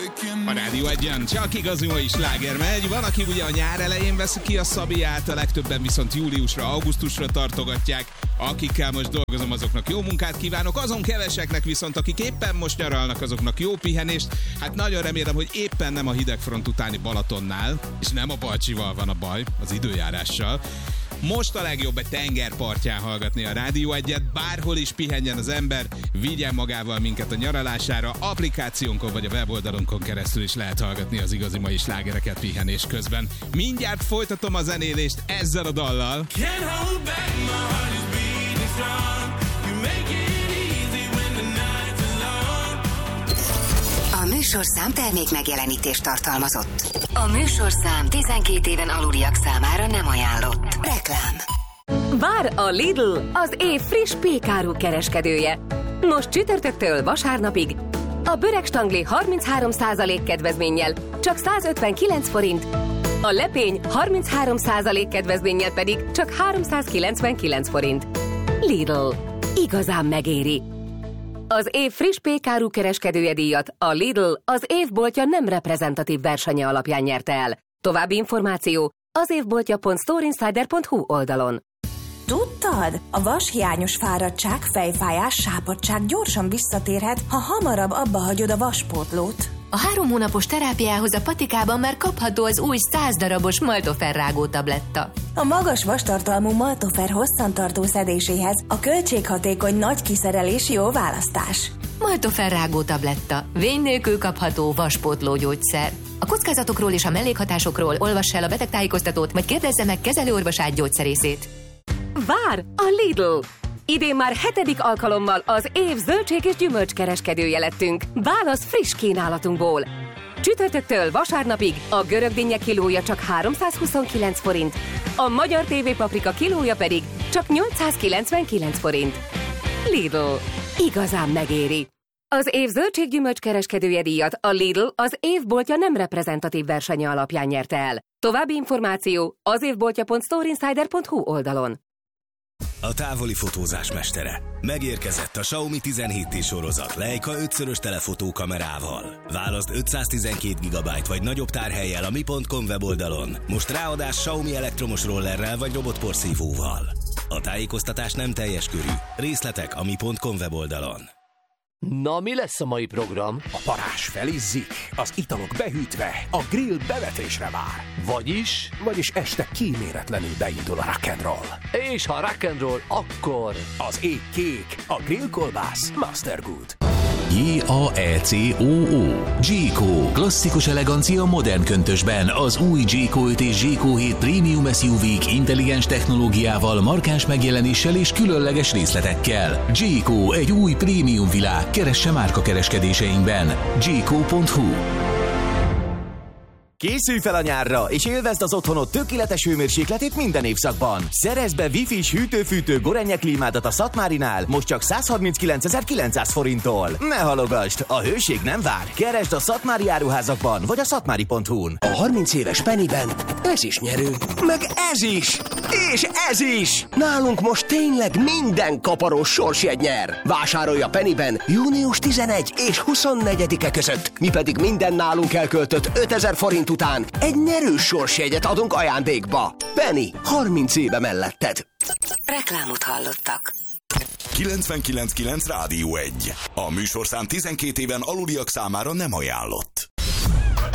A Rádió Egyen csak igazi mai sláger megy. Van, aki ugye a nyár elején veszi ki a Szabiját, a legtöbben viszont júliusra, augusztusra tartogatják. Akikkel most dolgozom, azoknak jó munkát kívánok, azon keveseknek viszont, akik éppen most nyaralnak, azoknak jó pihenést. Hát nagyon remélem, hogy éppen nem a hidegfront utáni Balatonnál, és nem a Balcsival van a baj, az időjárással. Most a legjobb egy tengerpartján hallgatni a Rádió Egyet, bárhol is pihenjen az ember, vigyen magával minket a nyaralására, applikációnkon vagy a weboldalunkon keresztül is lehet hallgatni az igazi mai slágereket pihenés közben. Mindjárt folytatom a zenélést ezzel a dallal. A műsorszám termék megjelenítést tartalmazott. A műsorszám 12 éven aluliak számára nem ajánlott. Reklám. Vár a Lidl, az év friss pékáru kereskedője. Most csütörtöktől vasárnapig a böregstangli 33% kedvezménnyel csak 159 forint, a lepény 33% kedvezménnyel pedig csak 399 forint. Lidl. Igazán megéri. Az év friss pékáru kereskedője díjat a Lidl az évboltja nem reprezentatív versenye alapján nyerte el. További információ az évboltja.storeinsider.hu oldalon. Tudtad? A vashiányos fáradtság, fejfájás, sápadtság gyorsan visszatérhet, ha hamarabb abba hagyod a vaspótlót. A 3 hónapos terápiához a patikában már kapható az új 100 darabos Maltofer rágó tabletta. A magas vastartalmú Maltofer hosszantartó szedéséhez a költséghatékony nagy kiszerelés jó választás. Maltofer rágó tabletta. Vény nélkül kapható vaspótló gyógyszer. A kockázatokról és a mellékhatásokról olvass el a betegtájékoztatót, vagy kérdezze meg kezelőorvosát, gyógyszerészét. Vár a Lidl! Idén már 7. alkalommal az év zöldség és gyümölcs kereskedője lettünk. Válasz friss kínálatunkból. Csütörtöktől vasárnapig a görög dinnye kilója csak 329 forint, a magyar TV paprika kilója pedig csak 899 forint. Lidl. Igazán megéri. Az év zöldség-gyümölcs kereskedője díjat a Lidl az évboltja nem reprezentatív versenye alapján nyerte el. További információ az évboltja.storeinsider.hu oldalon. A távoli fotózás mestere. Megérkezett a Xiaomi 17T sorozat Leica 5-szörös telefotókamerával. Válaszd 512 GB vagy nagyobb tárhellyel a mi.com weboldalon. Most ráadás Xiaomi elektromos rollerrel vagy robotporszívóval. A tájékoztatás nem teljes körű. Részletek a mi.com weboldalon. Na, mi lesz a mai program? A parázs felizzik, az italok behűtve, a grill bevetésre vár. Vagyis este kíméletlenül beindul a rock'n'roll. És ha rock'n'roll, akkor az ég kék, a grillkolbász Mastergood. J-A-E-C-O-O G-Co. Klasszikus elegancia modern köntösben. Az új G-Co 5 és G-Co 7 Premium SUV-k intelligens technológiával, markáns megjelenéssel és különleges részletekkel. G-Co, egy új prémium világ. Keresse márkakereskedéseinkben. G-Co.hu. Készülj fel a nyárra, és élvezd az otthonod tökéletes hőmérsékletét minden évszakban. Szerezd be Wi-Fi-s hűtő-fűtő Gorenje klímádat a Szatmárinál, most csak 139.900 forinttól. Ne halogasd, a hőség nem vár. Keresd a Szatmári áruházakban, vagy a szatmári.hu-n. A 30 éves Pennyben ez is nyerő. Meg ez is! És ez is! Nálunk most tényleg minden kaparós sorsjegy nyer. Vásárolj a Pennyben június 11 és 24-e között. Mi pedig minden nálunk elköltött 5000 forint után egy nyerős sorsjegyet adunk ajándékba. Penny, 30 éve melletted. Reklámot hallottak. 99.9 Rádió 1. A műsorszám 12 éven aluliak számára nem ajánlott.